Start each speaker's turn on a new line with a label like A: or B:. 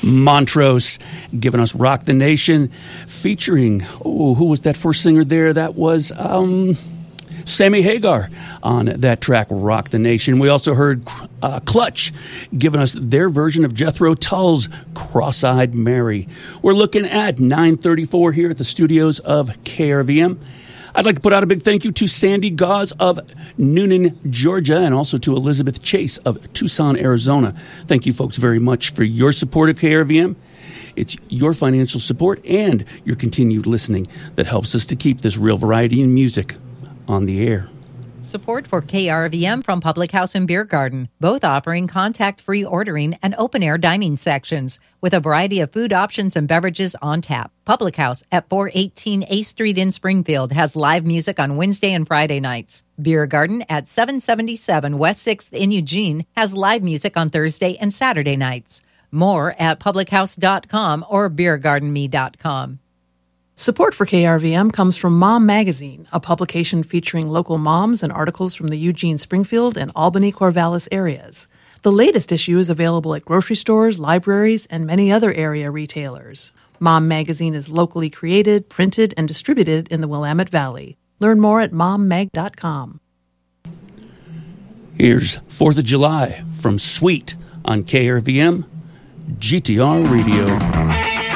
A: Montrose, giving us Rock the Nation, featuring, who was that first singer there? That was Sammy Hagar on that track, Rock the Nation. We also heard Clutch giving us their version of Jethro Tull's Cross-Eyed Mary. We're looking at 9:34 here at the studios of KRVM. I'd like to put out a big thank you to Sandy Gauze of Noonan, Georgia, and also to Elizabeth Chase of Tucson, Arizona. Thank you folks very much for your support of KRVM. It's your financial support and your continued listening that helps us to keep this real variety in music on the air.
B: Support for KRVM from Public House and Beer Garden, both offering contact-free ordering and open-air dining sections with a variety of food options and beverages on tap. Public House at 418 A Street in Springfield has live music on Wednesday and Friday nights. Beer Garden at 777 West 6th in Eugene has live music on Thursday and Saturday nights. More at publichouse.com or beergardenme.com.
C: Support for KRVM comes from Mom Magazine, a publication featuring local moms and articles from the Eugene, Springfield, and Albany-Corvallis areas. The latest issue is available at grocery stores, libraries, and many other area retailers. Mom Magazine is locally created, printed, and distributed in the Willamette Valley. Learn more at mommag.com.
A: Here's 4th of July from Sweet on KRVM GTR Radio.